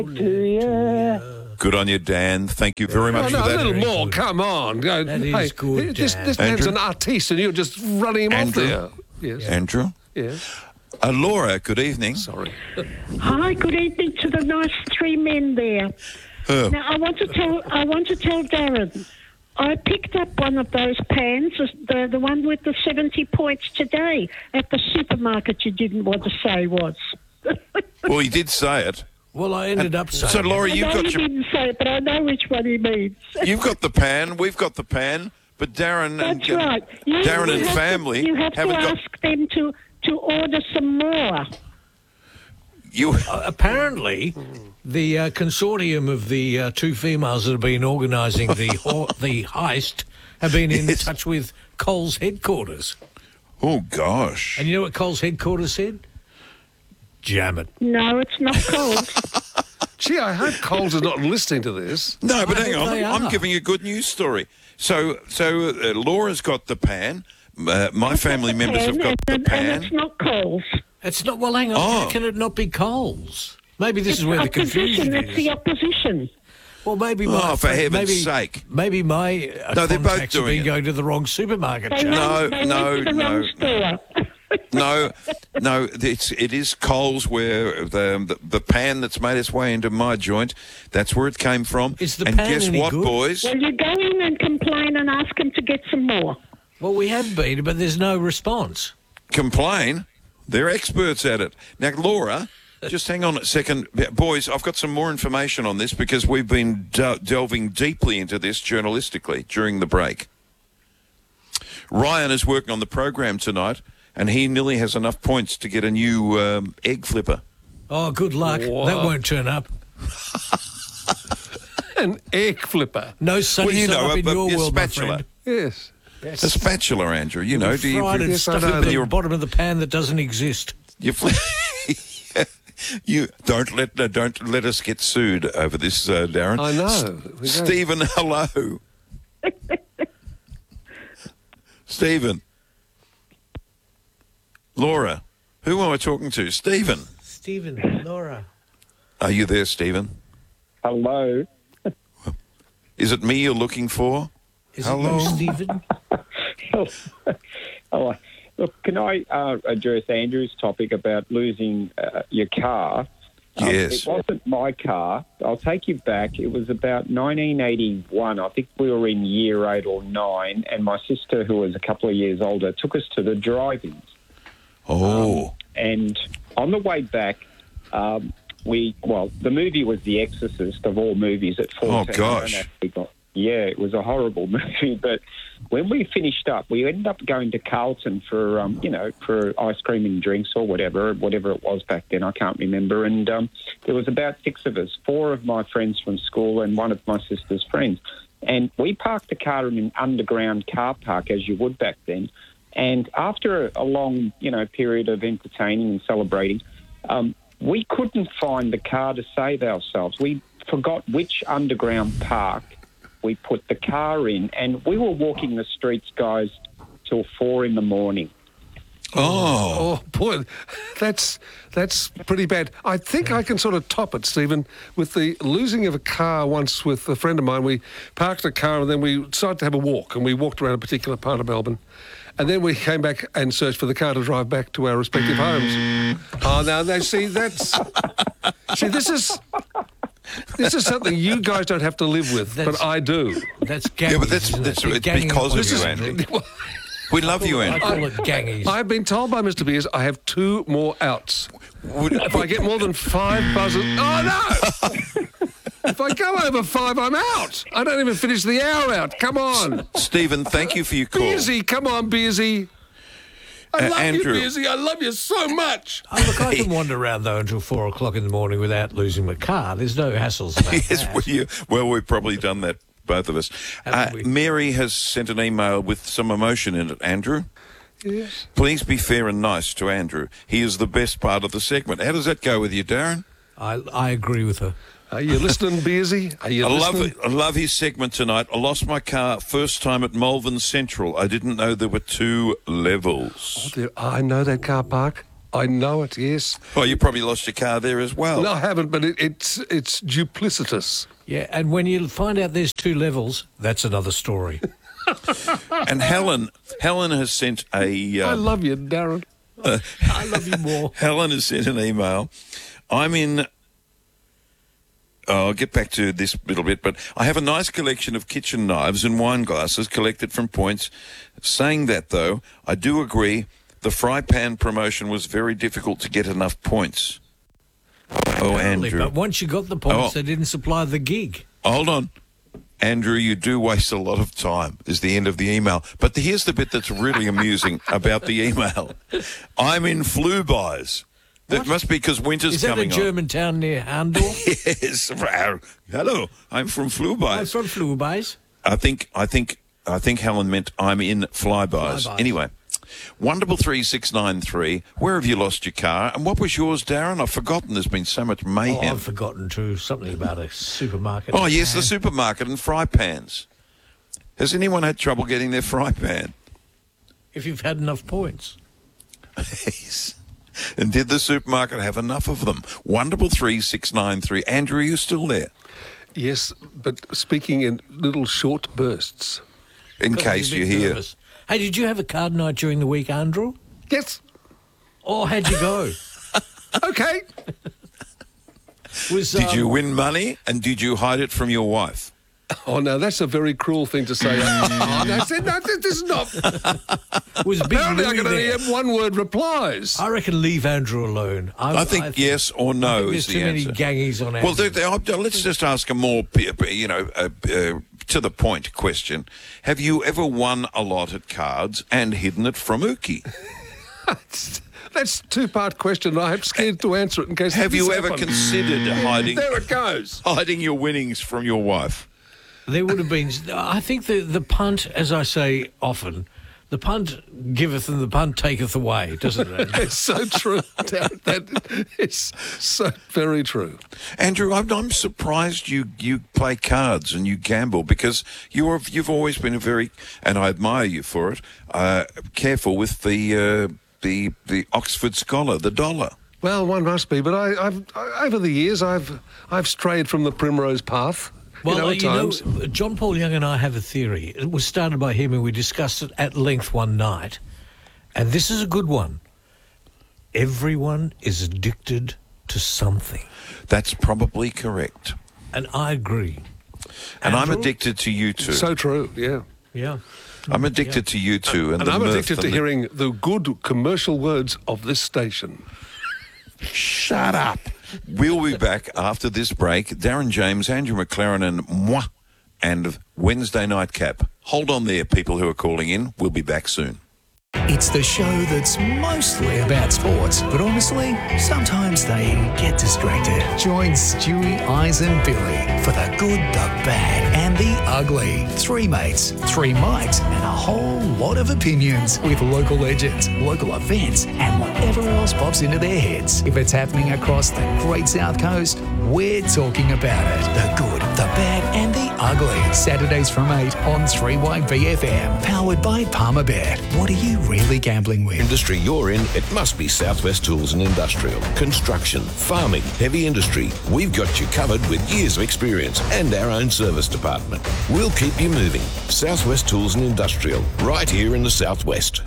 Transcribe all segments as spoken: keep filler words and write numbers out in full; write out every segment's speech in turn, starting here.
Yeah. Good on you, Dan. Thank you very much Oh, no, for a that. little more. Come on. Go, That hey, is good, This, Dan. this man's Andrew? an artiste, and you're just running him Andrew? off there. Yes. Andrew? Yes. Uh, Laura, good evening. Sorry. Hi, good evening to the nice three men there. Uh, Now, I want to tell, I want to tell Darren, I picked up one of those pans, the the one with the seventy points today at the supermarket. You didn't want to say was. well, you did say it. Well, I ended up saying. So, Laura, I you've know got you your, didn't say it, but I know which one he means. you've got the pan. We've got the pan. But Darren and That's right. You, Darren you and have family To, you have to haven't got. ask them to, to order some more. You Uh, apparently, the uh, consortium of the uh, two females that have been organising the ho- the heist have been in Yes. touch with Coles headquarters. oh gosh. And you know what Coles headquarters said? Jam it. No, it's not cold. Gee, I hope Coles is not listening to this. No, but I hang think on. they I'm are. giving you a good news story. So, so uh, Laura's got the pan. Uh, my family members have got the and, pan. and it's not cold. It's not. Well, hang on. Oh. How can it not be Coles? Maybe this It's is where the opposition. confusion It's the is. opposition. Well, maybe. Oh, my, for heaven's maybe, sake. Maybe my uh, No, they're both contacts have doing been it. going to the wrong supermarket. They Joe. No, went, they no, went to the no, wrong store. No, no, it's, it is Coles where the, the the pan that's made its way into my joint, that's where it came from. Is the and pan guess any what, good? boys? Well, you go in and complain and ask them to get some more. Well, we have been, but there's no response. Complain. They're experts at it. Now, Laura, just hang on a second. Boys, I've got some more information on this because we've been de- delving deeply into this journalistically during the break. Ryan is working on the program tonight, and he nearly has enough points to get a new um, egg flipper. Oh, good luck. What? That won't turn up. An egg flipper. No sunny Well, you side know, up a, in a- your a world, my spatula. friend. Yes. A spatula, Andrew. You know, do you, Fried and Yes, I stuff know at that. the Your- bottom of the pan that doesn't exist. you, fl- you don't let no, don't let us get sued over this, uh, Darren. I know. S- We don't- Stephen, hello. Stephen. Laura. Who am I talking to? Stephen. Stephen, Laura. Are you there, Stephen? Hello. Is it me you're looking for? Is Hello? it you, Stephen? Oh, look, can I uh, address Andrew's topic about losing uh, your car? Um, Yes. It wasn't my car. I'll take you back. It was about nineteen eighty-one. I think we were in year eight or nine, and my sister, who was a couple of years older, took us to the drive-ins. Oh. And on the way back, um, we, well, the movie was The Exorcist of all movies at fourteen. Oh, gosh. I don't know if we got- Yeah, it was a horrible movie. But when we finished up, we ended up going to Carlton for, um, you know, for ice cream and drinks or whatever, whatever it was back then. I can't remember. And um, there was about six of us, four of my friends from school and one of my sister's friends. And we parked the car in an underground car park, as you would back then. And after a, a long, you know, period of entertaining and celebrating, um, we couldn't find the car to save ourselves. We forgot which underground park we put the car in, and we were walking the streets, guys, till four in the morning. Oh. Oh, boy, that's that's pretty bad. I think I can sort of top it, Stephen, with the losing of a car once with a friend of mine. We parked a car and then we decided to have a walk, and we walked around a particular part of Melbourne. And then we came back and searched for the car to drive back to our respective homes. Oh, now, they see, that's... See, this is... This is something you guys don't have to live with, That's- but I do. That's gangies. Yeah, but that's- isn't it? that's- They're it's ganging because up of on you, us, Andrew. Andrew. We love you, I Andrew. call it gangies. I've been told by Mister Beers I have two more outs. Would- If I get more than five buzzers... Oh, no! If I go over five, I'm out. I don't even finish the hour out. Come on. Stephen, thank you for your call. Beersy, come on, Beersy. I Uh, love Andrew. you, Beersy. I love you so much. Oh, look, I can wander around, though, until four o'clock in the morning without losing my car. There's no hassles about Yes, that. well, you, well, we've probably done that, both of us. Uh, Haven't we? Mary has sent an email with some emotion in it, Andrew. Yes. Please be fair and nice to Andrew. He is the best part of the segment. How does that go with you, Darren? I, I agree with her. Are you listening, Beersy? Are you I love listening? it. I love his segment tonight. I lost my car first time at Malvern Central. I didn't know there were two levels. There- I know that car park. I know it, yes. Oh, you probably lost your car there as well. No, I haven't, but it, it's it's duplicitous. Yeah, and when you find out there's two levels, that's another story. And Helen, Helen has sent a. I Um, love you, Darren. I love you more. Helen has sent an email. I'm in. Oh, I'll get back to this little bit, but I have a nice collection of kitchen knives and wine glasses collected from points. Saying that, though, I do agree the fry pan promotion was very difficult to get enough points. Oh, Andrew. But once you got the points, Oh. they didn't supply the gig. Hold on. Andrew, you do waste a lot of time, is the end of the email. But here's the bit that's really amusing about the email. I'm in flu buys. That must be because winter's Is that a coming on. German town near Handorf? Yes. Hello, I'm from flu I'm buys. from Flubays. I think, I think, I think Helen meant I'm in flybys. Flybys. Anyway, one double three six nine three. Where have you lost your car? And what was yours, Darren? I've forgotten. There's been so much Oh, mayhem. I've forgotten too. Something about a supermarket. Oh, yes, the supermarket and fry pans. Has anyone had trouble getting their fry pan? If you've had enough points. Yes. And did the supermarket have enough of them? One double three six nine three. Andrew, are you still there? Yes, but speaking in little short bursts. In Got case a bit you're here. nervous. Hey, did you have a card night during the week, Andrew? Yes. Or how'd you go? Okay. Was, Did um, you win money and did you hide it from your wife? Oh, no, that's a very cruel thing to say. Oh, that's it. No, this is not. Was Big Apparently, I Louis can only there? have one-word replies. I reckon leave Andrew alone. I, I think yes or no I think is there's the too many answer. gangies on Andrew. Well, they, they, uh, let's just ask a more, you know, uh, uh, to the point question. Have you ever won a lot at cards and hidden it from Uki? That's a two-part question. I'm scared to answer it in case. Have this you ever happened. considered hiding There it goes. hiding your winnings from your wife? There would have been. I think the the punt, as I say often, the punt giveth and the punt taketh away, doesn't it? It's so true. Darren. That is so very true. Andrew, I'm, I'm surprised you, you play cards and you gamble because you're you've always been a very, and I admire you for it, uh, careful with the uh, the the Oxford scholar, the dollar. Well, one must be, but I, I've I, over the years I've I've strayed from the primrose path. Well, you know, uh, at you times. know, John Paul Young and I have a theory. It was started by him and we discussed it at length one night. And this is a good one. Everyone is addicted to something. That's probably correct. And I agree. And I'm Andrew? addicted to you two. So true. Yeah. Yeah. I'm addicted to you two. And, And the I'm mirth addicted to and the- hearing the good commercial words of this station. Shut up. We'll be back after this break. Darren James, Andrew McLaren and moi, and Wednesday Nightcap. Hold on there, people who are calling in. We'll be back soon. It's the show that's mostly about sports, but honestly, sometimes they get distracted. Join Stewie, Eyes and Billy for the good, the bad and the ugly. Three mates, three mics and a whole lot of opinions with local legends, local events and whatever else pops into their heads. If it's happening across the great South Coast, we're talking about it. The good, the bad and the ugly. Saturdays from eight on three Y B F M. Powered by Palmerbet. What are you really gambling with? Industry you're in, it must be Southwest Tools and Industrial. Construction, farming, heavy industry. We've got you covered with years of experience and our own service department. We'll keep you moving. Southwest Tools and Industrial, right here in the Southwest.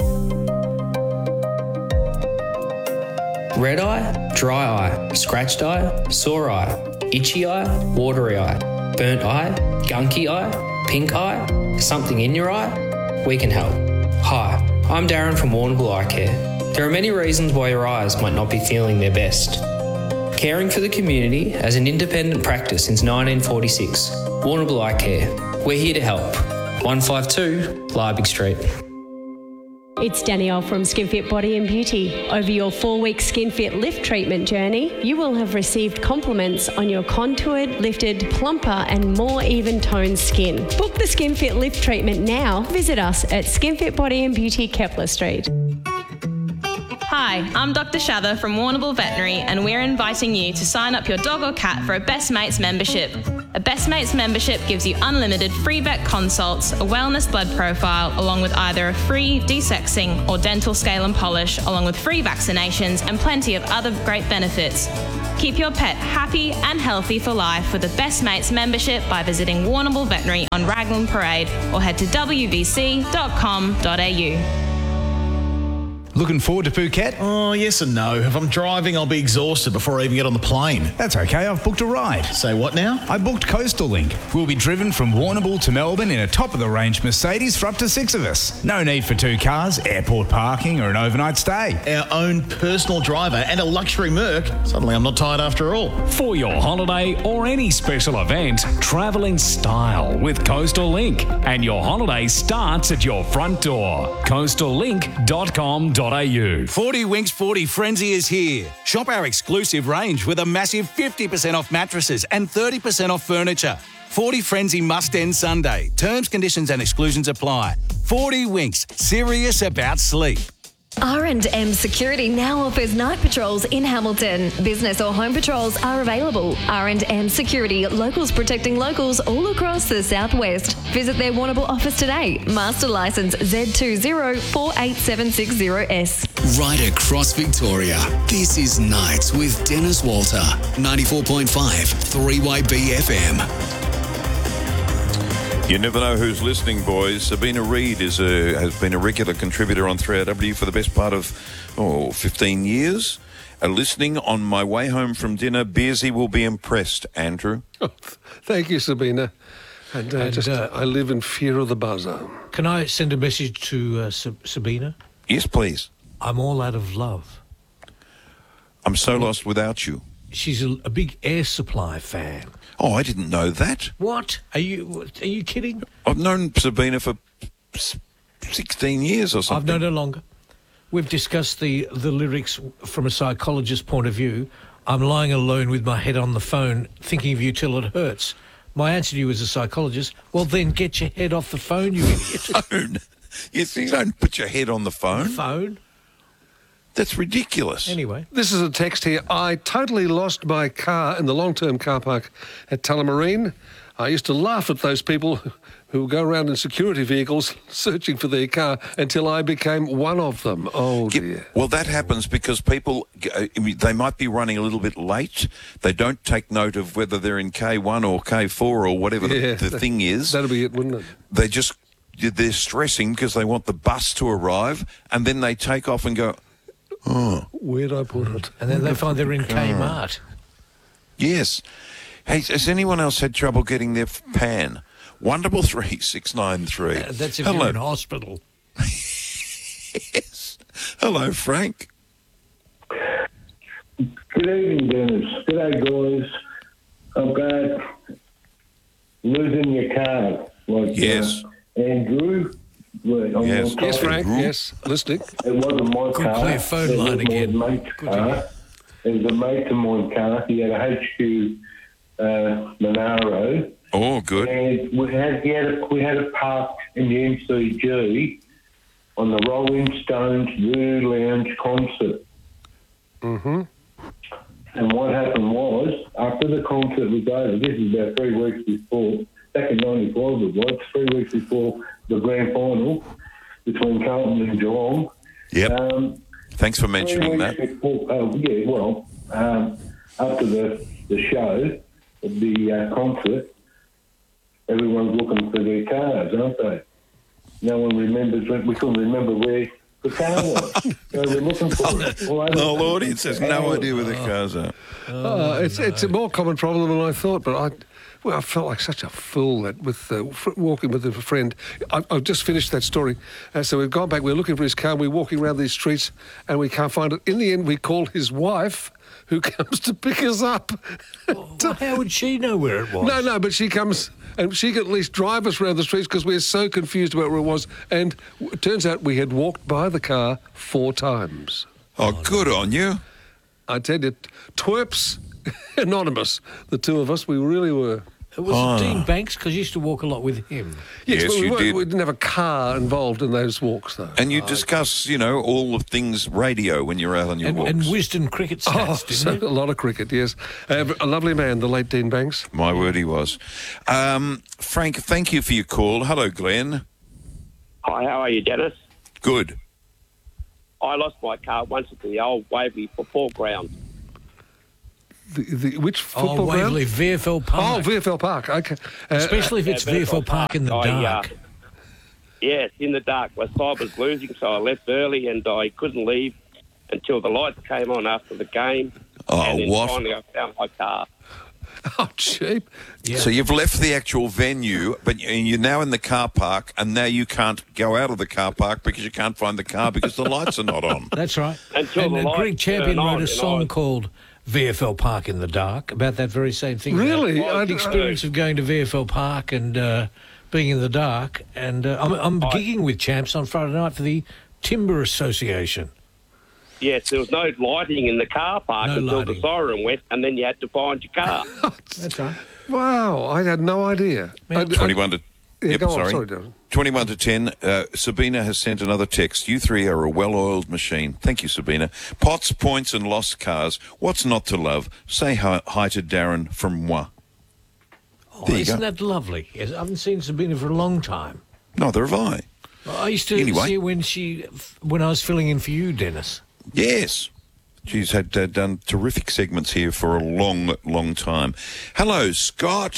Red eye, dry eye, scratched eye, sore eye, itchy eye, watery eye, burnt eye, gunky eye, pink eye, something in your eye? We can help. Hi, I'm Darren from Warrnambool Eye Care. There are many reasons why your eyes might not be feeling their best. Caring for the community as an independent practice since nineteen forty-six. Warrnambool Eye Care. We're here to help. one five two Liebig Street. It's Danielle from SkinFit Body and Beauty. Over your four-week SkinFit lift treatment journey, you will have received compliments on your contoured, lifted, plumper and more even-toned skin. Book the SkinFit lift treatment now. Visit us at SkinFit Body and Beauty, Kepler Street. Hi, Hi, I'm Doctor Shather from Warrnambool Veterinary, and we're inviting you to sign up your dog or cat for a Best Mates membership. A Best Mates membership gives you unlimited free vet consults, a wellness blood profile, along with either a free desexing or dental scale and polish, along with free vaccinations and plenty of other great benefits. Keep your pet happy and healthy for life with a Best Mates membership by visiting Warrnambool Veterinary on Raglan Parade or head to w v c dot com dot a u. Looking forward to Phuket? Oh, yes and no. If I'm driving, I'll be exhausted before I even get on the plane. That's okay, I've booked a ride. Say what now? I booked Coastal Link. We'll be driven from Warrnambool to Melbourne in a top-of-the-range Mercedes for up to six of us. No need for two cars, airport parking or an overnight stay. Our own personal driver and a luxury Merc. Suddenly I'm not tired after all. For your holiday or any special event, travel in style with Coastal Link. And your holiday starts at your front door. coastal link dot com dot a u. forty Winks forty Frenzy is here. Shop our exclusive range with a massive fifty percent off mattresses and thirty percent off furniture. forty Frenzy must end Sunday. Terms, conditions and exclusions apply. forty Winks, serious about sleep. R and M Security now offers night patrols in Hamilton. Business or home patrols are available. R and M Security, locals protecting locals all across the southwest. Visit their Warrnambool office today. Master licence Z two zero four eight seven six zero S. Right across Victoria, this is Nights with Dennis Walter. ninety-four point five, three Y B F M. You never know who's listening, boys. Sabina Reid is a, has been a regular contributor on three R W for the best part of oh, fifteen years. Uh, listening on my way home from dinner, Beersy will be impressed, Andrew. Oh, thank you, Sabina. And, uh, And, just, uh, I live in fear of the buzzer. Can I send a message to uh, Sab- Sabina? Yes, please. I'm all out of love. I'm so lost without you. She's a, a big Air Supply fan. Oh, I didn't know that. What? Are you Are you kidding? I've known Sabina for s- sixteen years or something. I've known her longer. We've discussed the, the lyrics from a psychologist's point of view. I'm lying alone with my head on the phone, thinking of you till it hurts. My answer to you as a psychologist, well, then get your head off the phone, you idiot. Phone? Yes, you don't put your head on the phone. Phone? That's ridiculous. Anyway. This is a text here. I totally lost my car in the long-term car park at Tullamarine. I used to laugh at those people who go around in security vehicles searching for their car until I became one of them. Oh, Yeah, dear. well, that happens because people, uh, I mean, they might be running a little bit late. They don't take note of whether they're in K one or K four or whatever Yeah, the, the that- thing is. That'll be it, wouldn't it? They just, they're stressing because they want the bus to arrive, and then they take off and go, oh. Where'd I put it? And then they find they're in Kmart. Yes. Hey, has anyone else had trouble getting their f- pan? one double three six nine three. Uh, that's if Hello. you're in hospital. Yes. Hello, Frank. Good evening, Dennis. G'day, guys. I've got losing your car. Like, Yes. Uh, Andrew. Well, on Yes. your Yes, car. Frank, yes, listening. It wasn't my Good car. clear phone it line was again. My mate's Good to car. hear. It was a mate of mine's car. He had a H Q uh, Monaro. Oh, good. And we had, he had a, we had it parked in the M C G on the Rolling Stones Voodoo Lounge concert. Mm-hmm. And what happened was, after the concert was over, this is about three weeks before, back in ninety-five it was, three weeks before the grand final between Carlton and Geelong. Yep. Um, Thanks for mentioning three that. weeks Before, uh, yeah, well, um, after the, the show, the uh, concert, everyone's looking for their cars, aren't they? No one remembers, we couldn't remember where the car was. So we're looking for it. All over The the whole place. audience has no idea where the cars are. Uh, it's it's a more common problem than I thought, but I, well, I felt like such a fool that with uh, fr- walking with a friend. I, I've just finished that story, uh, so we've gone back. We're looking for his car. We're walking around these streets, and we can't find it. In the end, we call his wife, who comes to pick us up. Well, how would she know where it was? No, no, but she comes and she can at least drive us around the streets because we're so confused about where it was. And it turns out we had walked by the car four times. Oh, good on you. I tell you, twerps, anonymous, the two of us, we really were. It was Ah. Dean Banks, because I used to walk a lot with him. Yes, Yes, but we, you weren't- did. we didn't have a car involved in those walks, though. And you discuss, you know, all of things radio when you're out on your And, walks. and Wisden cricket Oh, stats, so didn't you? a lot of cricket, yes. Uh, a lovely man, the late Dean Banks. My word, he was. Um, Frank, thank you for your call. Hello, Glenn. Hi, how are you, Dennis? Good. I lost my car once at the old Waverley football ground. The, the, which football Oh, ground? Waverley, V F L Park. Oh, V F L Park, okay. Uh, Especially if it's Yeah, V F L Park in the I, uh, dark. Yes, in the dark. My side was losing, so I left early and I couldn't leave until the lights came on after the game. Oh, and then what? finally I found my car. Oh, cheap. So you've left the actual venue, but you- you're now in the car park, and now you can't go out of the car park because you can't find the car because the lights are not on. That's right. Until and the uh, lights Greg Champion turn on wrote a and song I- called V F L Park in the Dark about that very same thing. Really? About I- the experience of going to V F L Park and uh, being in the dark. And uh, I'm, I'm gigging with Champs on Friday night for the Timber Association. Yes, there was no lighting in the car park No until lighting. the siren went, and then you had to find your car. That's right. Wow, I had no idea. I- I- twenty-one to Yeah, yep, go on, sorry. sorry, Darren. twenty-one to ten. Uh, Sabina has sent another text. You three are a well-oiled machine. Thank you, Sabina. Pots, points, and lost cars. What's not to love? Say hi, hi to Darren from moi. Oh, There you isn't go. that lovely? Yes, I haven't seen Sabina for a long time. Neither have I. I used to Anyway. see her when she, when I was filling in for you, Dennis. Yes. She's had uh, done terrific segments here for a long, long time. Hello, Scott.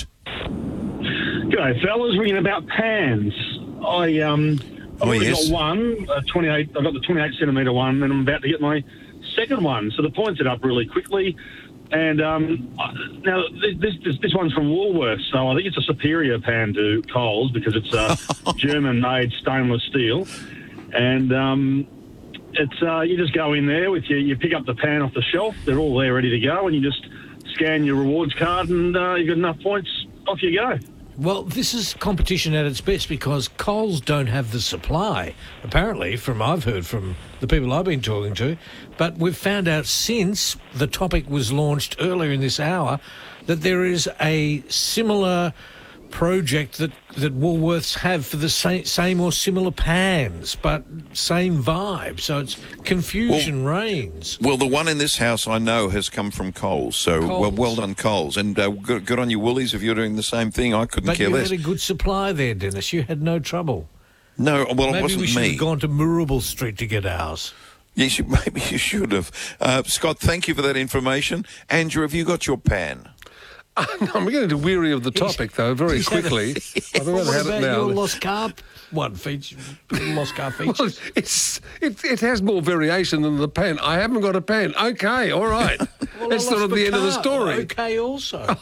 G'day, fellas. Ringing about pans. I um, I've Oh, already yes. got one, uh, twenty-eight. I've got the twenty-eight centimetre one, and I'm about to get my second one. So the points it up really quickly. And um, I- now this, this this one's from Woolworths, so I think it's a superior pan to Coles because it's a German-made stainless steel. And um, it's uh, you just go in there with your, you pick up the pan off the shelf. They're all there ready to go, and you just scan your rewards card, and uh, you got enough points. Off you go. Well, this is competition at its best because Coles don't have the supply, apparently, from I've heard from the people I've been talking to. But we've found out since the topic was launched earlier in this hour that there is a similar project that, that Woolworths have for the same, same or similar pans, but same vibe. So it's confusion reigns. Well, the one in this house I know has come from Coles, so well, Coles. well done, Coles. And uh, good, good on you, Woolies, if you're doing the same thing. I couldn't But care you less. had a good supply there, Dennis. You had no trouble. No, well, Maybe it wasn't we should me. have gone to Moorabool Street to get ours. Yes, you, maybe you should have. Uh, Scott, thank you for that information. Andrew, have you got your pan? I'm beginning to weary of the topic, though, very He's had a- quickly. I don't know What how to about now. your lost car one feature? Lost car feature. Well, it's it, it has more variation than the pen. I haven't got a pen. Okay, all right. Well, That's I sort lost of my the end of the car. story. Okay, also.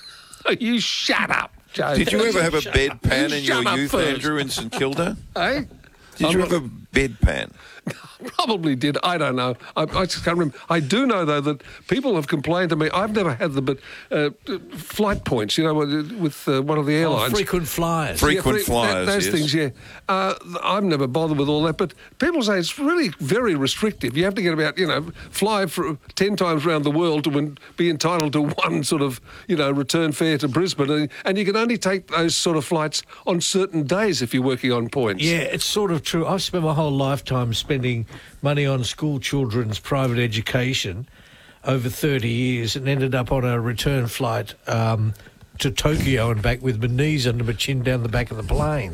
You shut up, Joe. Did you ever have a Shut bed up. pan You in your shut up youth, first. Andrew, in St Kilda? Eh? Did I'm you not- have a bed pan? Probably did. I don't know. I, I just can't remember. I do know, though, that people have complained to me. I've never had them, but uh, flight points, you know, with with, uh, one of the Oh, airlines. frequent flyers. Frequent Yeah, fre- flyers, that- those yes. things, yeah. Uh, I've never bothered with all that, but people say it's really very restrictive. You have to get about, you know, fly for ten times around the world to win, be entitled to one sort of, you know, return fare to Brisbane, and, and you can only take those sort of flights on certain days if you're working on points. Yeah, it's sort of true. I've spent my whole lifetime spending money on school children's private education over thirty years and ended up on a return flight um, to Tokyo and back with my knees under my chin down the back of the plane.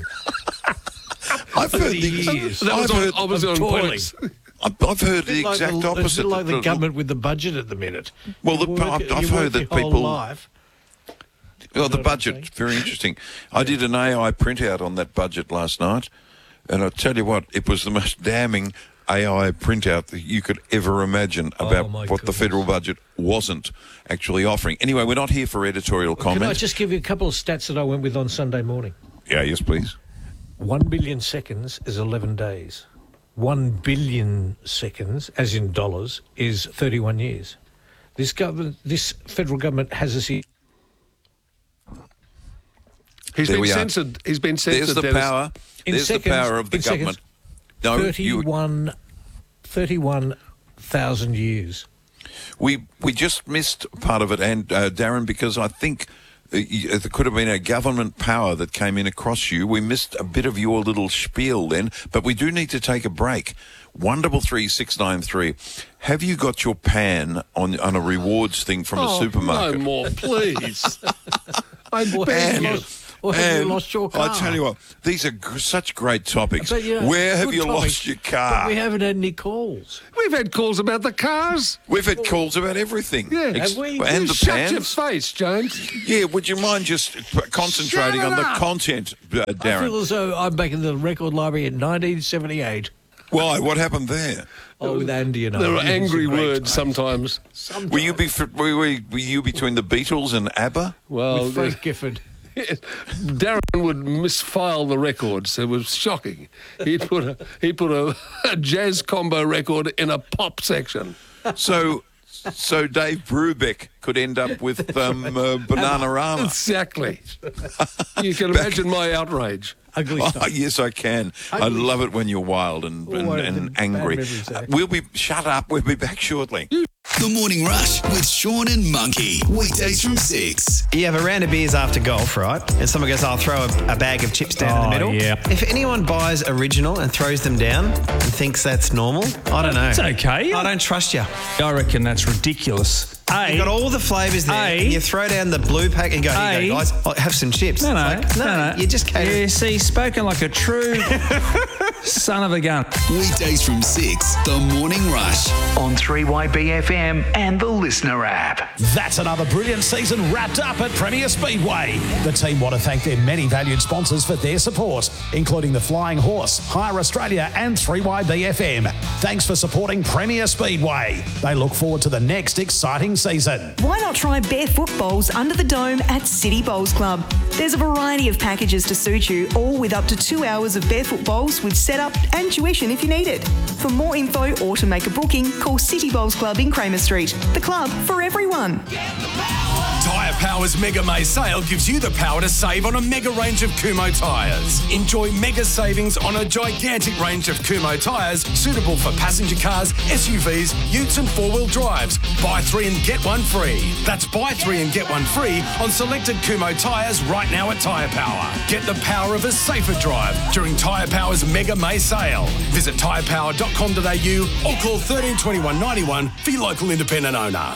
I've heard thirty the, years. That was I've on, heard, obviously of on toiling. points. I've, I've heard the Bit like exact the, opposite. It's a bit like the that- government with the budget at the minute. Well, the, You work- I've, I've you heard work that your whole people. life. Well, the what I'm budget, saying? very interesting. I did an A I printout on that budget last night, and I tell you what, it was the most damning A I printout that you could ever imagine about Oh, my what the goodness. federal budget wasn't actually offering. Anyway, we're not here for editorial Can I comment. just give you a couple of stats that I went with on Sunday morning? Yeah, yes, please. One billion seconds is eleven days. One billion seconds, as in dollars, is thirty-one years. This government, this federal government has us here. He's There been we are. censored. He's been censored. There's the Dennis. power. In There's seconds- the power of the in government. seconds, No, you, thirty-one, thirty-one thousand years. we we just missed part of it, and uh, Darren, because I think there could have been a government power that came in across you. We missed a bit of your little spiel then, but we do need to take a break. One double three six nine three. Have you got your pan on on a rewards thing from oh, a supermarket? No more, please. I Or beg have you you. lost- or have you lost your car? I tell you what, these are g- such great topics. But, you know, Where have good you topic, lost your But car? we haven't had any calls. We've had calls about the cars. We've had calls about everything. Yeah. Ex- Have we? And You the shut your pans. face, James. Yeah, would you mind just p- concentrating Shut on it the up. content, uh, I Darren? feel as though I'm back in the record library in nineteen seventy-eight. Why? What happened there? Oh, with Andy and I. There are It was a angry great words time. sometimes. Sometimes. Were you, be, were, were, were you between the Beatles and ABBA? Well, With Frank Gifford. Darren would misfile the records. It was shocking. He put a he put a, a jazz combo record in a pop section. So, so Dave Brubeck could end up with um, uh, Bananarama. Exactly. You can imagine my outrage. Ugly Oh, stuff. yes, I can. I Ugly love it when you're wild and, Oh, and, what a and bad angry. memories there. Uh, we'll be shut up. We'll be back shortly. The Morning Rush with Sean and Monkey. Weekdays from six. You have a round of beers after golf, right? And someone goes, I'll throw a, a bag of chips down in the Oh, middle. yeah. If anyone buys original and throws them down and thinks that's normal, I don't know. It's okay. I don't trust you. I reckon that's ridiculous. A, You've got all the flavours there, A- and you throw down the blue pack and go, here you A- go, guys, I'll have some chips. No, no, Like, no, no. You just can't. Yeah, see, spoken like a true son of a gun. Weekdays from six. The Morning Rush on three Y B F M and the Listener app. That's another brilliant season wrapped up at Premier Speedway. The team want to thank their many valued sponsors for their support, including the Flying Horse, Hire Australia and three Y B F M. Thanks for supporting Premier Speedway. They look forward to the next exciting season. Why not try Barefoot Bowls under the dome at City Bowls Club? There's a variety of packages to suit you, all with up to two hours of Barefoot Bowls with setup and tuition if you need it. For more info or to make a booking, call City Bowls Club in Kramer Street. The club for everyone. Tyre Power's Mega May sale gives you the power to save on a mega range of Kumho tyres. Enjoy mega savings on a gigantic range of Kumho tyres suitable for passenger cars, S U Vs, utes and four-wheel drives. Buy three and get one free. That's buy three and get one free on selected Kumho tyres right now at Tyre Power. Get the power of a safer drive during Tyre Power's Mega May sale. Visit tyre power dot com dot a u or call thirteen twenty-one ninety-one for your local independent owner.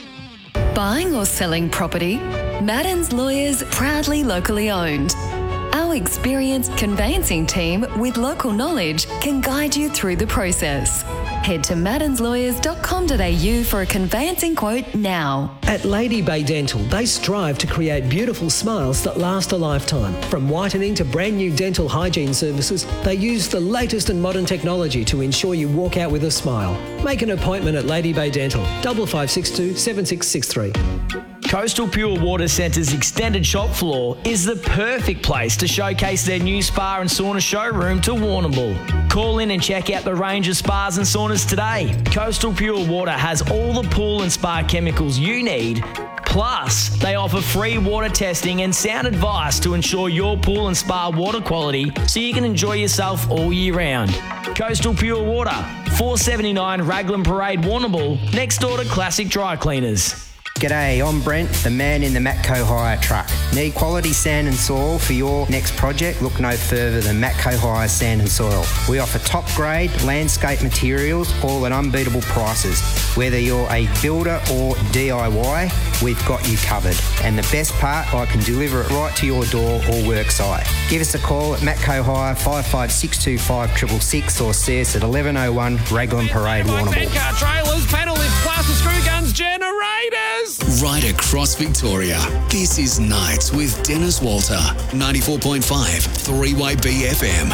Buying or selling property? Madden's Lawyers, proudly locally owned. Our experienced conveyancing team with local knowledge can guide you through the process. Head to maddens lawyers dot com dot a u for a conveyancing quote now. At Lady Bay Dental, they strive to create beautiful smiles that last a lifetime. From whitening to brand new dental hygiene services, they use the latest and modern technology to ensure you walk out with a smile. Make an appointment at Lady Bay Dental, five five six two, seven six six three. Coastal Pure Water Centre's extended shop floor is the perfect place to showcase their new spa and sauna showroom to Warrnambool. Call in and check out the range of spas and saunas today. Coastal Pure Water has all the pool and spa chemicals you need. Plus, they offer free water testing and sound advice to ensure your pool and spa water quality so you can enjoy yourself all year round. Coastal Pure Water, four seventy-nine Raglan Parade, Warrnambool, next door to Classic Dry Cleaners. G'day, I'm Brent, the man in the Matco Hire truck. Need quality sand and soil for your next project? Look no further than Matco Hire Sand and Soil. We offer top grade landscape materials, all at unbeatable prices. Whether you're a builder or D I Y, we've got you covered. And the best part, I can deliver it right to your door or work site. Give us a call at Matco Hire five five six two five six six six or see us at eleven oh one Raglan Parade, Warrnambool. Car trailers, panel lifts, plaster screw guns, generators. Right across Victoria. This is Nights with Dennis Walter. ninety-four point five, three Y B F M.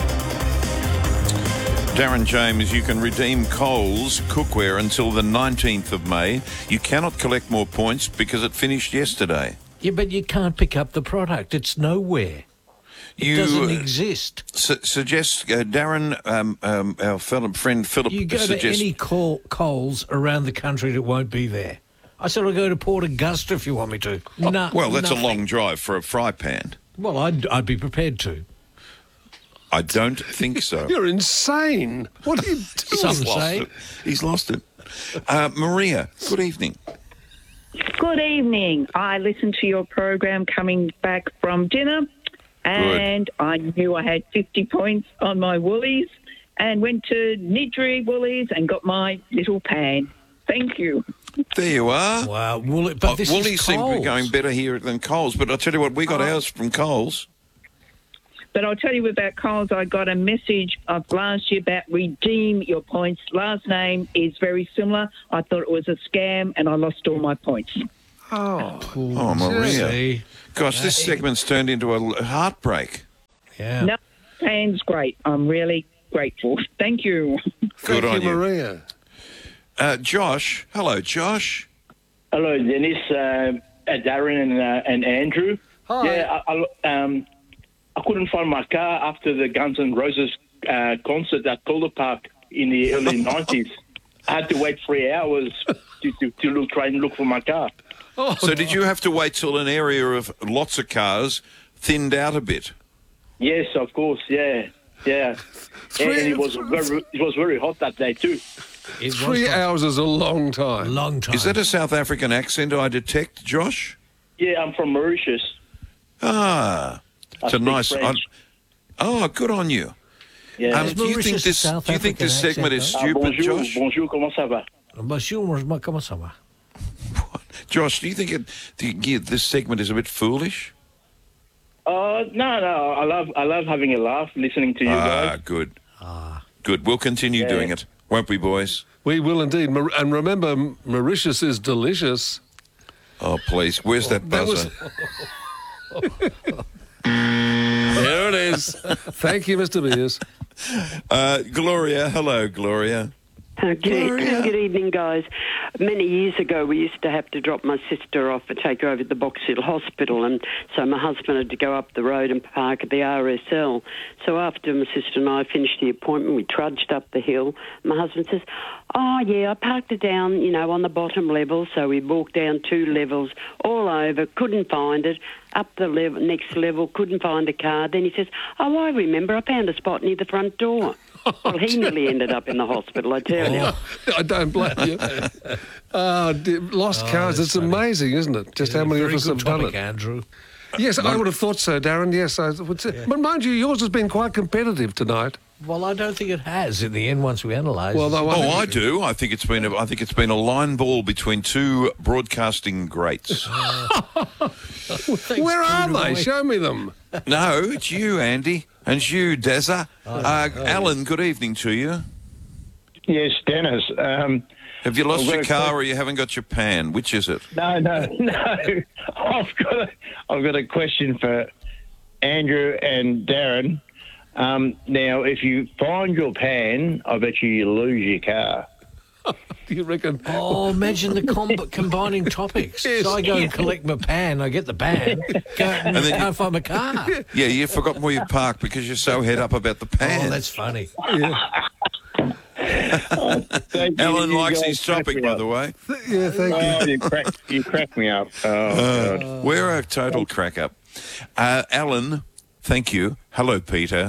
Darren James, you can redeem Coles cookware until the nineteenth of May. You cannot collect more points because it finished yesterday. Yeah, but you can't pick up the product. It's nowhere. It You, doesn't uh, exist. Su- suggest uh, Darren, um, um, our fellow friend Philip, You go to suggests any call, Coles around the country that won't be there. I said I'll go to Port Augusta if you want me to. Oh, No, well, that's nothing. a long drive for a fry pan. Well, I'd, I'd be prepared to. I don't think so. You're insane. What are you doing? He's lost it. He's lost it. Uh, Maria, good evening. Good evening. I listened to your program coming back from dinner, and I knew I had fifty points on my Woolies and went to Nidri Woolies and got my little pan. Thank you. There you are. Wow, Woolly, but Oh, this Woolies is seem to be Coles. going better here than Coles, but I'll tell you what, we got Oh. ours from Coles. But I'll tell you about Coles. I got a message of last year about redeem your points. Last name is very similar. I thought it was a scam, and I lost all my points. Oh, Oh, Maria. gee. Gosh, this segment's turned into a l- heartbreak. Yeah. No, pan's great. I'm really grateful. Thank you. Good Thank on you, you. Maria. Uh, Josh. Hello, Josh. Hello, Dennis, uh, uh, Darren, and uh, and Andrew. Hi. Yeah, I, I, um, I couldn't find my car after the Guns N' Roses uh, concert at Calder Park in the early nineties. I had to wait three hours to, to, to look, try and look for my car. Oh, So did you have to wait till an area of lots of cars thinned out a bit? Yes, of course. Yeah, yeah. And, Three- and it was very, it was very hot that day too. It was Three like hours is a long time. a long time. Is that a South African accent I detect, Josh? Yeah, I'm from Mauritius. Ah, I it's a speak nice. French. Oh, good on you. Yeah. Um, Is do you think Mauritius a this? South Do you think this African segment is accent, Ah, stupid, bonjour, Josh? bonjour, comment ça va? Bonjour, comment ça va? Josh, do you think it, do you, yeah, this segment is a bit foolish? Uh, no, no. I love, I love having a laugh listening to you Ah, guys. good. Good. We'll continue Yeah. doing it, won't we, boys? We will indeed. Mar- And remember, M- Mauritius is delicious. Oh, please. Where's that That buzzer? was. There it is. Thank you, Mister Beers. Uh, Gloria. Hello, Gloria. Okay, Gloria. good evening, guys. Many years ago, we used to have to drop my sister off and take her over to the Box Hill Hospital, and so my husband had to go up the road and park at the R S L. So after my sister and I finished the appointment, we trudged up the hill. My husband says, "Oh, yeah, I parked it down, you know, on the bottom level." So we walked down two levels, all over, couldn't find it. Up the level, next level, couldn't find a car. Then he says, "Oh, I remember, I found a spot near the front door." Well, he nearly ended up in the hospital, I tell you. I don't blame you. Oh, dear, lost Oh, cars. that's It's funny. amazing, isn't it? Just how many of Very us good have done topic, it. Andrew. Yes, I would have thought so, Darren. Yes, I would say. But mind you, yours has been quite competitive tonight. Well, I don't think it has in the end once we analyse. Well, it. though, Oh, I do. I think it's been. A, I think it's been a line ball between two broadcasting greats. Where are they? away. Show me them. No, it's you, Andy, and it's you, Dezza. Uh, Alan, good evening to you. Yes, Dennis. Um, Have you lost I've got your a car que- or you haven't got your pan? Which is it? no, no, no. I've got a, I've got a question for Andrew and Darren. Um, now, if you find your pan, I bet you you lose your car. Do you reckon? Oh, imagine the com- combining topics. So I go and collect my pan, I get the pan, go and, And then can't find my car. Yeah, you've forgotten where you park because you're so head up about the pan. Oh, that's funny. Thank you, Alan you likes guys his crack topic, me by up. the way. Yeah, thank Oh, you. you crack, you crack me up. Oh, Uh, God. we're a total crack up. Uh, Alan, thank you. Hello, Peter.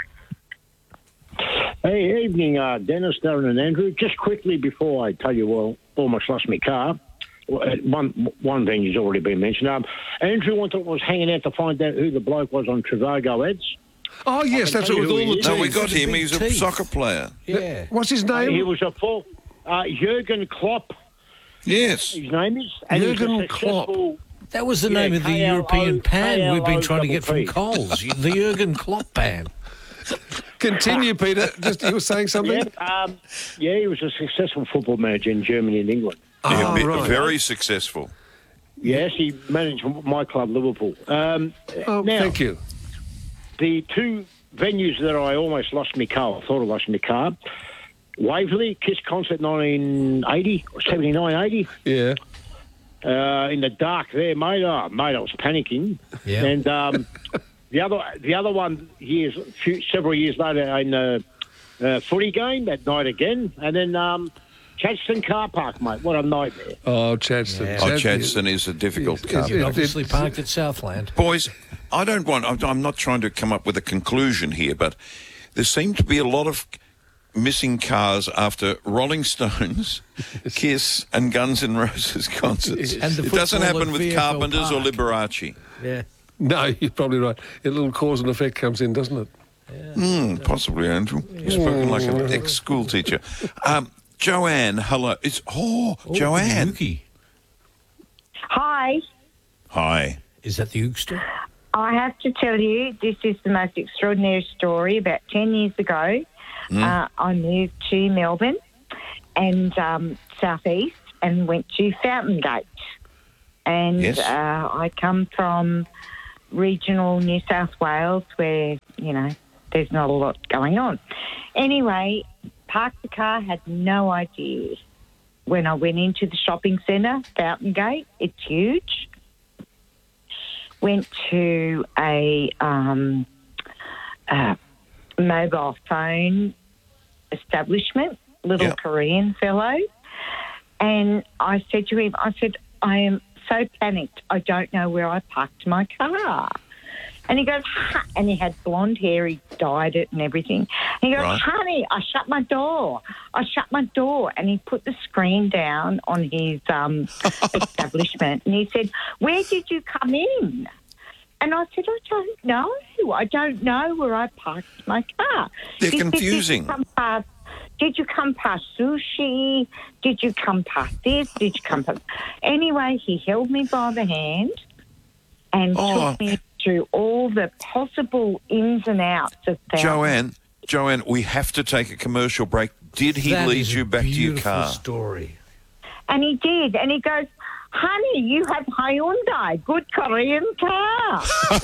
Hey, evening, uh, Dennis, Darren, and Andrew. Just quickly before I tell you, well, almost lost my car. Well, uh, One one thing has already been mentioned. Um, Andrew wanted was hanging out to find out who the bloke was on Trivago ads. Oh, yes, that's it with all the No, we teeth. got him. He's a soccer player. Yeah. What's his name? He was a full uh, Jurgen Klopp. Yes. His name is and he was a Jurgen Klopp. successful- That was the Yeah, name of the K L O European pan we've been trying to get from K L O Coles. The Jurgen Klopp pan. Continue, Peter. Just you were saying something. Yeah, um, yeah, he was a successful football manager in Germany and England. Yeah, Oh, bit- right. Very successful. Yes, he managed my club, Liverpool. Um, Oh, now, thank you. the two venues that I almost lost my car, I thought I lost my car, Waverley, Kiss Concert nineteen eighty, or seventy-nine eighty. Yeah. Uh, in the dark there, mate. Oh, mate, I was panicking. Yeah. And um, the other the other one, years, few, several years later, in a uh, footy game that night again. And then um, Chadstone car park, mate. What a nightmare. Oh, Chadstone. Yeah. Oh, Chadstone is a difficult Yes, car. yes, You've it- obviously it's- parked at Southland. Boys, I don't want, I'm- I'm not trying to come up with a conclusion here, but there seem to be a lot of missing cars after Rolling Stones, Kiss, and Guns N' Roses concerts. And the it doesn't football happen at with V F L Carpenters or Park. Liberace. Yeah. No, you're probably right. A little cause and effect comes in, doesn't it? Mm, possibly, Andrew. You've spoken like an ex-school teacher. Um, Joanne, hello. It's oh, Oh, Joanne. Yuki. Hi. Hi. Is that the Oogster? I have to tell you, this is the most extraordinary story. About ten years ago, Mm. uh, I moved to Melbourne and um, southeast and went to Fountain Gate. And Yes. uh, I come from regional New South Wales where, you know, there's not a lot going on. Anyway, parked the car, had no idea. When I went into the shopping centre, Fountain Gate, it's huge. Went to a um, uh, mobile phone establishment, little Yep. Korean fellow, and I said to him, I said, I am so panicked, I don't know where I parked my car. And he goes, "Huh," and he had blonde hair, he dyed it and everything. And he goes, Right. honey, I shut my door. I shut my door. And he put the screen down on his um, establishment. And he said, where did you come in? And I said, I don't know. I don't know where I parked my car. They're He said, confusing. Did you come past, did you come past sushi? Did you come past this? Did you come past... Anyway, he held me by the hand and Oh. took me through all the possible ins and outs of that. Joanne, Joanne, we have to take a commercial break. Did he That lead is a you back to your beautiful car? story. And he did. And he goes, honey, you have Hyundai, good Korean car.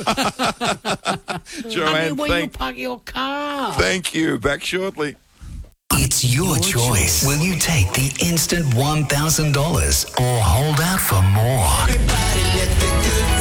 Joanne, where you thank, park your car? thank you. Back shortly. It's your choice. Will you take the instant one thousand dollars or hold out for more?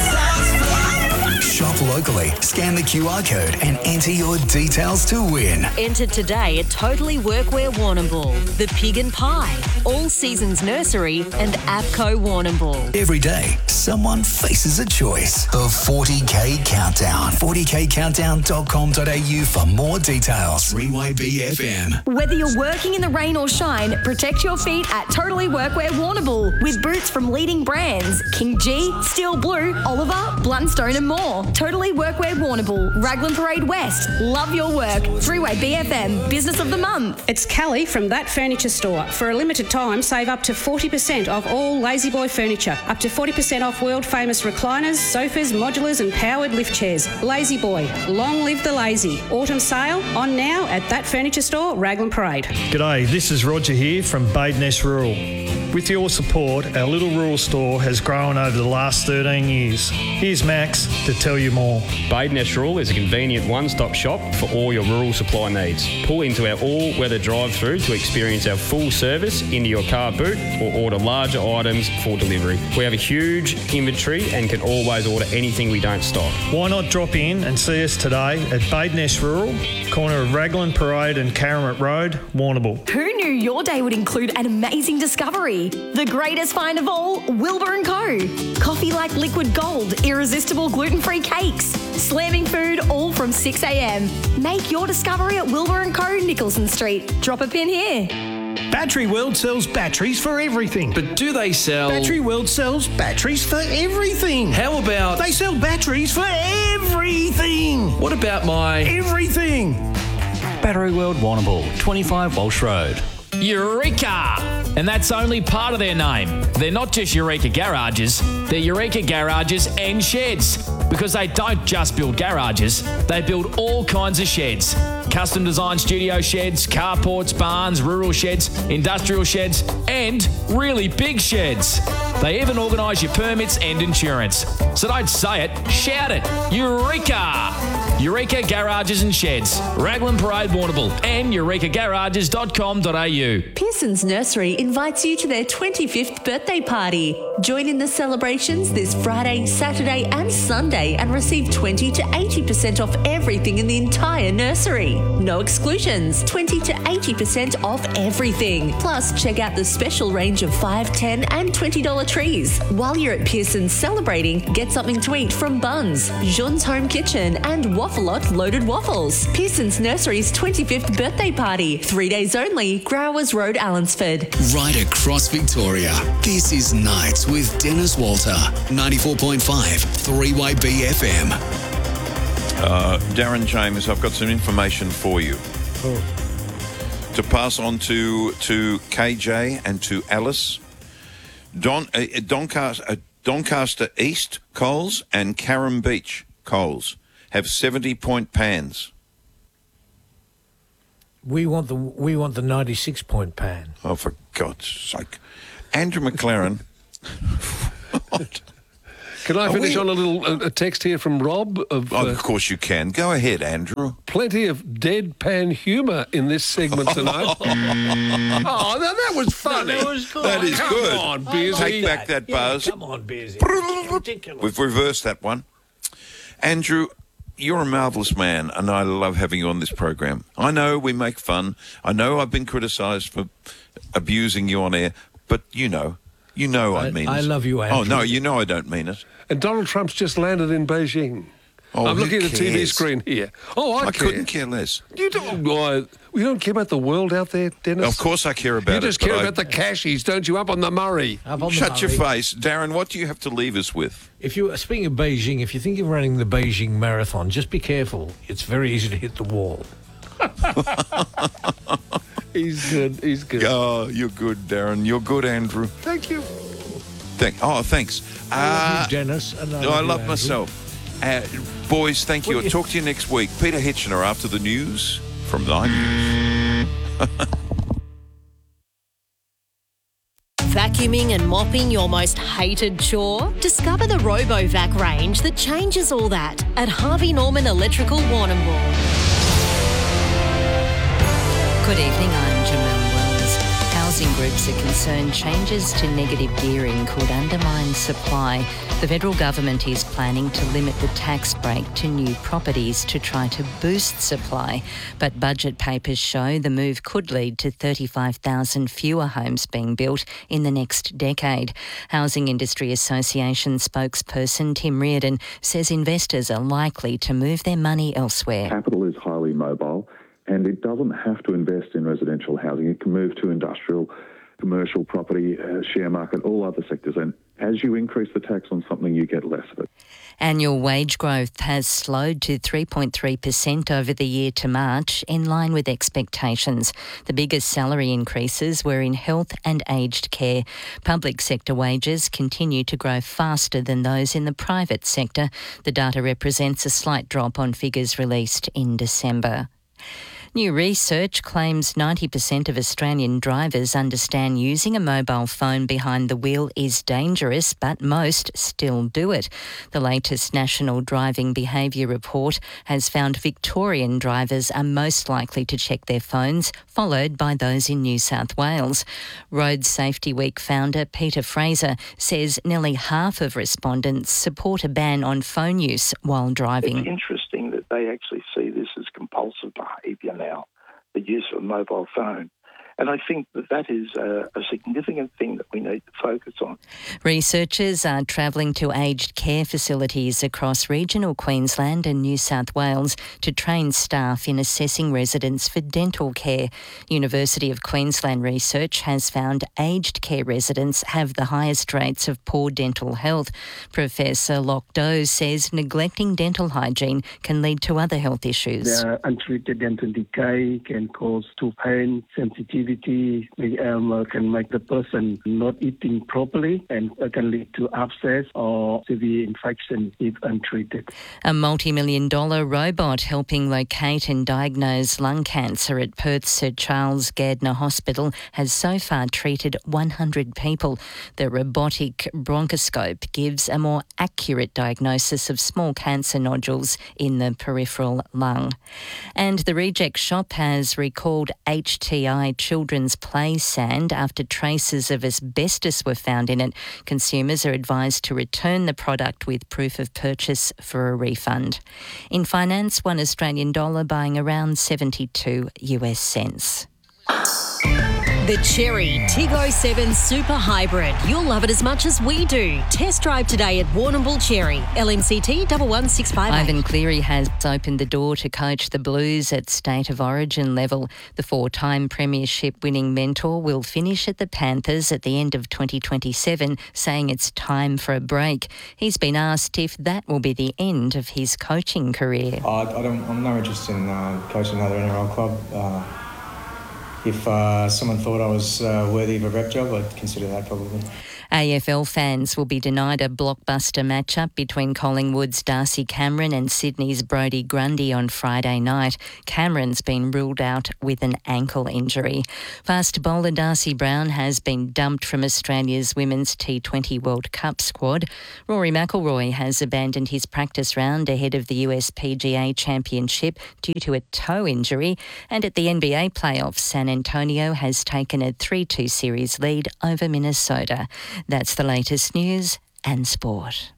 Shop locally, scan the Q R code and enter your details to win. Enter today at Totally Workwear Warrnambool, The Pig and Pie, All Seasons Nursery and APCO Warrnambool. Every day, someone faces a choice. The forty K Countdown. forty K countdown dot com dot a u for more details. three Y B F M. Whether you're working in the rain or shine, protect your feet at Totally Workwear Warrnambool with boots from leading brands King G, Steel Blue, Oliver, Blundstone and more. Totally Workwear Warrnambool, Raglan Parade West. Love your work. three-way B F M, Business of the Month. It's Callie from That Furniture Store. For a limited time, save up to forty percent off all Lazy Boy furniture. Up to forty percent off world-famous recliners, sofas, modulars and powered lift chairs. Lazy Boy, long live the lazy. Autumn sale on now at That Furniture Store, Raglan Parade. G'day, this is Roger here from Badeness Rural. With your support, our little rural store has grown over the last thirteen years. Here's Max to tell you more. Badeness Rural is a convenient one-stop shop for all your rural supply needs. Pull into our all-weather drive-through to experience our full service into your car boot or order larger items for delivery. We have a huge inventory and can always order anything we don't stock. Why not drop in and see us today at Badeness Rural, corner of Raglan Parade and Caramit Road, Warrnambool. Who knew your day would include an amazing discovery? The greatest find of all, Wilbur and Co. Coffee like liquid gold, irresistible gluten-free cakes, slamming food all from six a m. Make your discovery at Wilbur and Co. Nicholson Street. Drop a pin here. Battery World sells batteries for everything. But do they sell... Battery World sells batteries for everything. How about... They sell batteries for everything. What about my... Everything. Battery World Warrnambool, twenty-five Walsh Road. Eureka! And that's only part of their name. They're not just Eureka Garages, they're Eureka Garages and Sheds. Because they don't just build garages, they build all kinds of sheds. Custom designed studio sheds, carports, barns, rural sheds, industrial sheds, and really big sheds. They even organise your permits and insurance. So don't say it, shout it. Eureka! Eureka Garages and Sheds, Raglan Parade Warrnambool, and eureka garages dot com dot a u. Pearson's Nursery invites you to their twenty-fifth birthday party. Join in the celebrations this Friday, Saturday and Sunday and receive twenty to eighty percent off everything in the entire nursery. No exclusions, twenty to eighty percent off everything. Plus, check out the special range of five, ten and twenty dollars trees. While you're at Pearson's celebrating, get something to eat from Buns, Jean's Home Kitchen and Waffle-Lot Loaded Waffles. Pearson's Nursery's twenty-fifth birthday party. Three days only, Growers Road, Allensford. Right across Victoria, this is Nights with Dennis Walter, ninety-four point five, three Y B F M. Uh, Darren James, I've got some information for you. Oh. To pass on to to K J and to Alice. Don, uh, Doncaster, uh, Doncaster East Coles and Carrum Beach Coles have seventy-point pans. We want the we want the ninety-six point pan. Oh, for God's sake. Andrew McLaren. Can I Are finish we- on a little a, a text here from Rob? Of, Oh, uh, of course you can. Go ahead, Andrew. plenty of deadpan humour in this segment tonight. oh, now that was funny. That was good. That is Come good. on, Beersy. Take back that Yeah, buzz. come on, Beersy. Ridiculous. We've reversed that one. Andrew, you're a marvellous man, and I love having you on this program. I know we make fun. I know I've been criticised for abusing you on air, but you know, you know I, I- mean I it. love you, Oh, Andrew. no, you know I don't mean it. And Donald Trump's just landed in Beijing. Oh, I'm who looking at the T V cares? screen here. Oh, I, I care. couldn't care less. You don't. Oh, we don't care about the world out there, Dennis. Of course I care about You it. just but care I- about the cashies, don't you? Up on the Murray. Up on the Shut your Murray. face. Darren, what do you have to leave us with? If you speaking of Beijing, if you think of running the Beijing Marathon, just be careful. It's very easy to hit the wall. He's good. He's good. Oh, you're good, Darren. You're good, Andrew. Thank you. Thank. Oh, thanks. I love Uh, you, Dennis. And I No, love I you, love Andrew. myself. Uh, boys, thank you. What I'll do you- talk to you next week. Peter Hitchener after the news from Nine News. Vacuuming and mopping your most hated chore? Discover the RoboVac range that changes all that at Harvey Norman Electrical Warrnambool. Good evening, I'm Jamel Wells. Housing groups are concerned changes to negative gearing could undermine supply. The federal government is planning to limit the tax break to new properties to try to boost supply. But budget papers show the move could lead to thirty-five thousand fewer homes being built in the next decade. Housing Industry Association spokesperson Tim Reardon says investors are likely to move their money elsewhere. Capital is highly mobile and it doesn't have to invest in residential housing. It can move to industrial, commercial property, uh, share market, all other sectors. And as you increase the tax on something, you get less of it. Annual wage growth has slowed to three point three percent over the year to March, in line with expectations. The biggest salary increases were in health and aged care. Public sector wages continue to grow faster than those in the private sector. The data represents a slight drop on figures released in December. New research claims ninety percent of Australian drivers understand using a mobile phone behind the wheel is dangerous, but most still do it. The latest National Driving Behaviour Report has found Victorian drivers are most likely to check their phones, followed by those in New South Wales. Road Safety Week founder Peter Fraser says nearly half of respondents support a ban on phone use while driving. It's interesting that they actually see this as compulsive behaviour now, the use of a mobile phone. And I think that that is a, a significant thing that we need to focus on. Researchers are travelling to aged care facilities across regional Queensland and New South Wales to train staff in assessing residents for dental care. University of Queensland research has found aged care residents have the highest rates of poor dental health. Professor Lockdoe says neglecting dental hygiene can lead to other health issues. The untreated dental decay can cause tooth pain, sensitivity, um, uh, can make the person not eating properly and uh, can lead to abscess or severe infection if untreated. A multi-million dollar robot helping locate and diagnose lung cancer at Perth's Sir Charles Gairdner Hospital has so far treated one hundred people. The robotic bronchoscope gives a more accurate diagnosis of small cancer nodules in the peripheral lung. And the Reject Shop has recalled H T I children's play sand after traces of asbestos were found in it. Consumers are advised to return the product with proof of purchase for a refund. In finance, one Australian dollar buying around seventy-two US cents. The Cherry Tiggo seven Super Hybrid. You'll love it as much as we do. Test drive today at Warrnambool Cherry. L M C T one one six five eight. Ivan Cleary has opened the door to coach the Blues at state of origin level. The four-time premiership winning mentor will finish at the Panthers at the end of twenty twenty-seven, saying it's time for a break. He's been asked if that will be the end of his coaching career. I, I don't, I'm not interested in uh, coaching another N R L club. Uh, If uh, someone thought I was uh, worthy of a rep job, I'd consider that probably. A F L fans will be denied a blockbuster matchup between Collingwood's Darcy Cameron and Sydney's Brodie Grundy on Friday night. Cameron's been ruled out with an ankle injury. Fast bowler Darcy Brown has been dumped from Australia's Women's T twenty World Cup squad. Rory McIlroy has abandoned his practice round ahead of the U S P G A Championship due to a toe injury. And at the N B A playoffs, San Antonio has taken a three two series lead over Minnesota. That's the latest news and sport.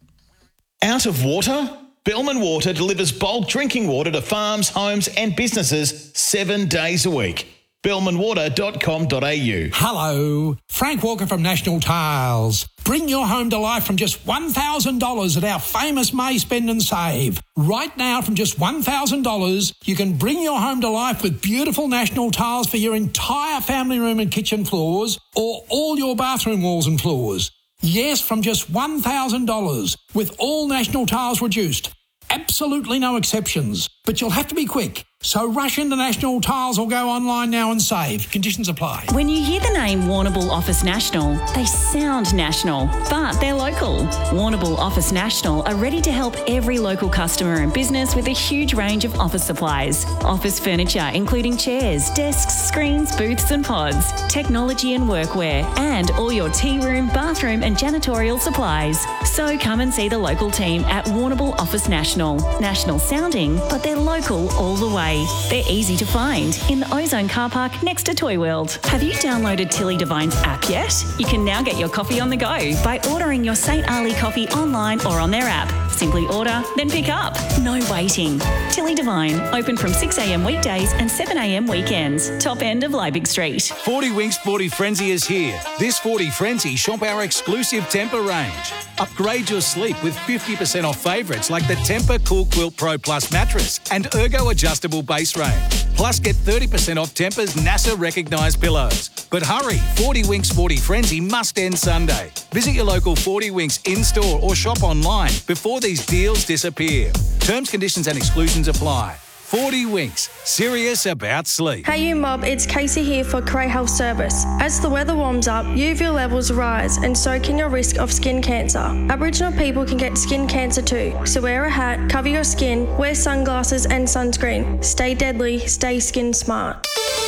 Out of water? Bellman Water delivers bulk drinking water to farms, homes and businesses seven days a week. bellman water dot com dot a u. Hello, Frank Walker from National Tiles. Bring your home to life from just one thousand dollars at our famous May Spend and Save. Right now, from just one thousand dollars, you can bring your home to life with beautiful National Tiles for your entire family room and kitchen floors or all your bathroom walls and floors. Yes, from just one thousand dollars, with all National Tiles reduced. Absolutely no exceptions, but you'll have to be quick. So rush into National Tiles or go online now and save. Conditions apply. When you hear the name Warrnambool Office National, they sound national, but they're local. Warrnambool Office National are ready to help every local customer and business with a huge range of office supplies. Office furniture including chairs, desks, screens, booths and pods, technology and workwear, and all your tea room, bathroom and janitorial supplies. So come and see the local team at Warrnambool Office National. National sounding, but they're local all the way. They're easy to find in the Ozone car park next to Toy World. Have you downloaded Tilly Devine's app yet? You can now get your coffee on the go by ordering your Saint Ali coffee online or on their app. Simply order, then pick up. No waiting. Tilly Devine, open from six a m weekdays and seven a m weekends. Top end of Liebig Street. forty Winks forty Frenzy is here. This forty Frenzy, shop our exclusive Tempur range. Upgrade your sleep with fifty percent off favourites like the Tempur Cool Quilt Pro Plus mattress and Ergo adjustable base range. Plus get thirty percent off Tempur's NASA recognised pillows. But hurry, forty Winks forty Frenzy must end Sunday. Visit your local forty Winks in-store or shop online before these deals disappear. Terms, conditions and exclusions apply. forty Winks, serious about sleep. Hey you mob, it's Casey here for Cray Health Service. As the weather warms up, U V levels rise and so can your risk of skin cancer. Aboriginal people can get skin cancer too, so wear a hat, cover your skin, wear sunglasses and sunscreen. Stay deadly, stay skin smart.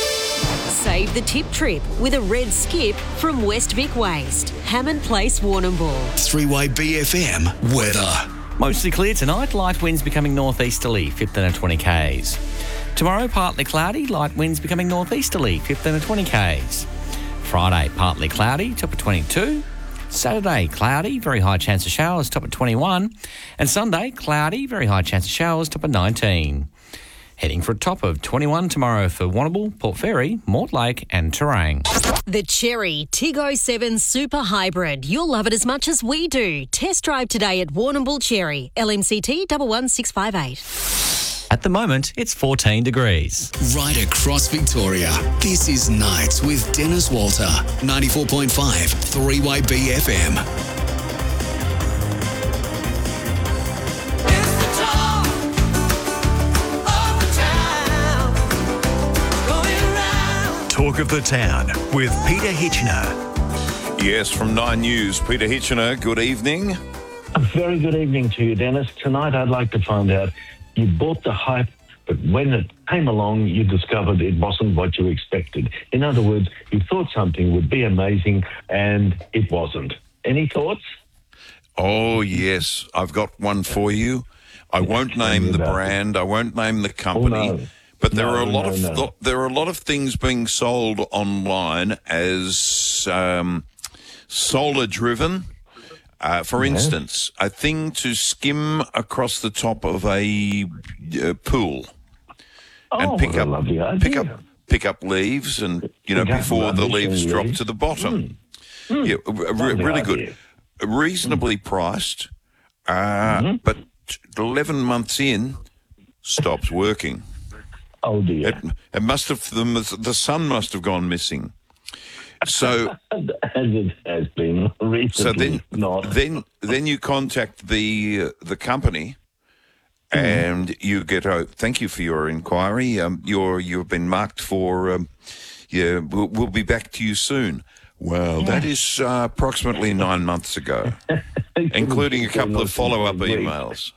Save the tip trip with a red skip from West Vic Waste. Hammond Place, Warrnambool. three Y B F M weather. Mostly clear tonight, light winds becoming northeasterly, fifteen to twenty k's. Tomorrow, partly cloudy, light winds becoming northeasterly, fifteen to twenty k's. Friday, partly cloudy, top of twenty-two. Saturday, cloudy, very high chance of showers, top of twenty-one. And Sunday, cloudy, very high chance of showers, top of nineteen. Heading for a top of twenty-one tomorrow for Warrnambool, Port Fairy, Mortlake and Terang. The Cherry Tiggo seven Super Hybrid. You'll love it as much as we do. Test drive today at Warrnambool Cherry. L M C T one one six five eight. At the moment, it's fourteen degrees. Right across Victoria, this is Nights with Dennis Walter, ninety-four point five, three Y B F M. Talk of the Town with Peter Hitchener. Yes, from Nine News, Peter Hitchener, good evening. A very good evening to you, Dennis. Tonight I'd like to find out, you bought the hype, but when it came along, you discovered it wasn't what you expected. In other words, you thought something would be amazing and it wasn't. Any thoughts? Oh, yes. I've got one for you. I won't name the brand. I won't name the company. Oh, no. But there No, are a lot no, of no. th- there are a lot of things being sold online as um, solar driven. Uh, for Yeah. instance, a thing to skim across the top of a uh, pool Oh, and pick what a up lovely idea. pick up pick up leaves, and you know Pick up before the rubbish leaves and drop leaves. to the bottom. Yeah, re- Lovely really idea. good, reasonably priced, uh, Mm-hmm. but eleven months in, stops working. Oh dear. It, it must have the, the sun must have gone missing. So As it has been recently. so then not. then then you contact the uh, the company. And you get a thank you for your inquiry. Um, you're you've been marked for. Um, yeah, we'll, we'll be back to you soon. Well, that is uh, approximately nine months ago, including a couple of follow-up emails.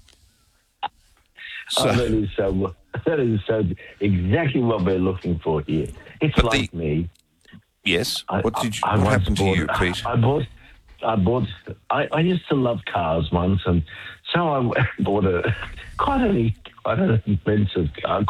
Oh, that is so. That is so exactly what we're looking for here. It's But like the- me. Yes. I- What did you? I what once happened to bought- you, Pete? I bought. I bought. I, I used to love cars once, and so I bought a quite an quite an expensive car.